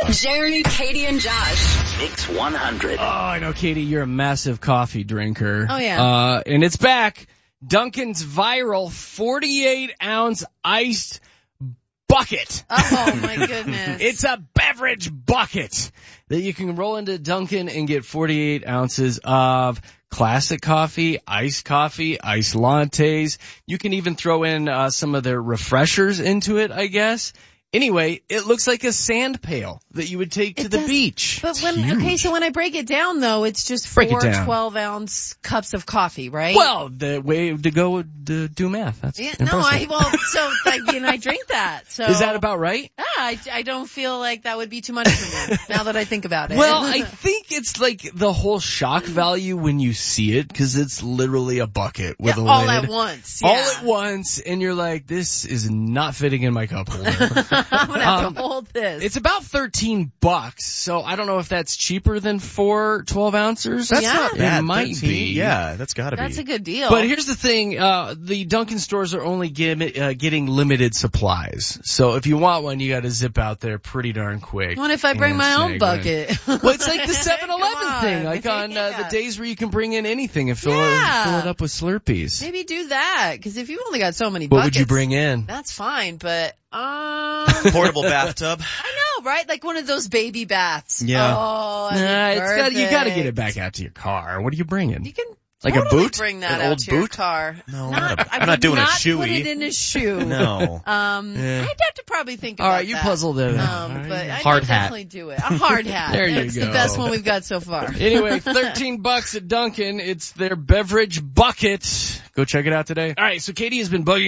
Jeremy, Katie, and Josh. Mix 100. Oh, I know, Katie, you're a massive coffee drinker. Oh, yeah. And it's back. Dunkin's viral 48-ounce iced bucket. Oh, my goodness. It's a beverage bucket that you can roll into Dunkin' and get 48 ounces of classic coffee, iced lattes. You can even throw in some of their refreshers into it, I guess. Anyway, it looks like a sand pail that you would take to the beach. But so when I break it down, though, it's just 4 12-ounce cups of coffee, right? Well, the way to go would do math. That's impressive. I drink that. So is that about right? Yeah, I don't feel like that would be too much for me now that I think about it. Well, I think it's like the whole shock value when you see it, because it's literally a bucket with a lid. All at once. Yeah. All at once, and you're like, this is not fitting in my cup holder. I'm gonna have to hold this. It's about $13, so I don't know if that's cheaper than 4 12-ounces. That's not bad. It might 13? be. Yeah, that's gotta be. That's a good deal. But here's the thing, the Dunkin' stores are only getting limited supplies. So if you want one, you gotta zip out there pretty darn quick. What if I bring my own bucket? Well, it's like the 7-Eleven thing, like on the days where you can bring in anything and fill it up with Slurpees. Maybe do that, because if you've only got so many buckets. What would buckets, you bring in? That's fine, but portable bathtub. I know, right? Like one of those baby baths. Yeah. Oh, you gotta get it back out to your car. What are you bringing? You can like totally a boot? bring that An out old to your boot? car. No, I'm not doing a shoey. Put it in a shoe. No. I'd have to probably think about that. All right, you puzzled it. But I'd hard hat. definitely do it. A hard hat. There you It's go. the best one we've got so far. Anyway, $13 at Dunkin'. It's their beverage bucket. Go check it out today. All right, so Katie has been bugging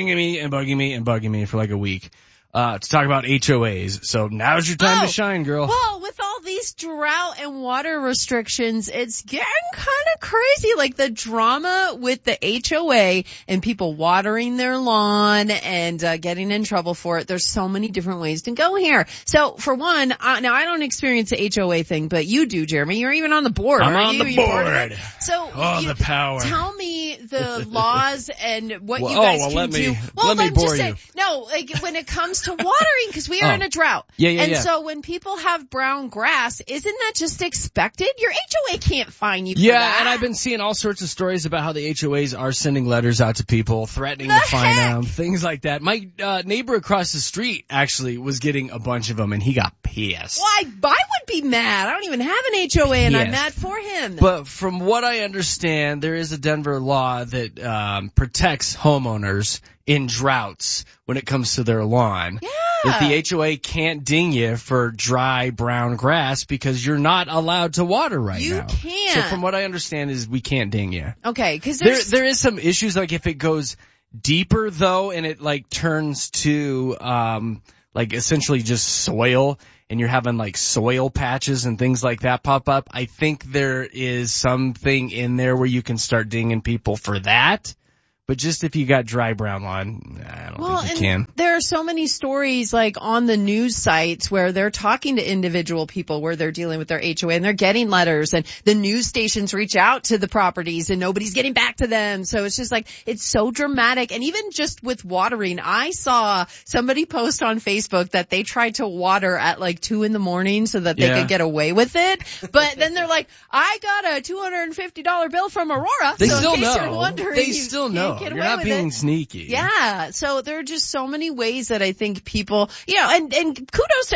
me for like a week. To talk about HOAs. So now's your time to shine, girl. Well, with all these drought and water restrictions, it's getting kind of crazy. Like the drama with the HOA and people watering their lawn and getting in trouble for it. There's so many different ways to go here. So for one, now I don't experience the HOA thing, but you do, Jeremy. You're even on the board. I'm aren't on you? the Are you board. So the power. Tell me the laws and what you guys can do. Let me bore you. No, like when it comes to watering, because we are in a drought. Yeah. So when people have brown grass, isn't that just expected? Your HOA can't fine you for that. that. And I've been seeing all sorts of stories about how the HOAs are sending letters out to people, threatening to fine them, things like that. My neighbor across the street actually was getting a bunch of them, and he got pissed. Well, I would be mad. I don't even have an HOA, and I'm mad for him. But from what I understand, there is a Denver law that protects homeowners in droughts when it comes to their lawn. Yeah. That the HOA can't ding you for dry brown grass because you're not allowed to water now. You can't. So from what I understand is we can't ding you. Okay, because there is some issues, like if it goes deeper though and it like turns to like essentially just soil and you're having like soil patches and things like that pop up, I think there is something in there where you can start dinging people for that. But just if you got dry brown lawn, I don't think you can. There are so many stories like on the news sites where they're talking to individual people where they're dealing with their HOA and they're getting letters and the news stations reach out to the properties and nobody's getting back to them. So it's just like, it's so dramatic. And even just with watering, I saw somebody post on Facebook that they tried to water at like 2 a.m. so that they could get away with it. But then they're like, I got a $250 bill from Aurora. They so still in case know. you're wondering, They still know. You're not being sneaky. Yeah. So there are just so many ways that I think people, and kudos to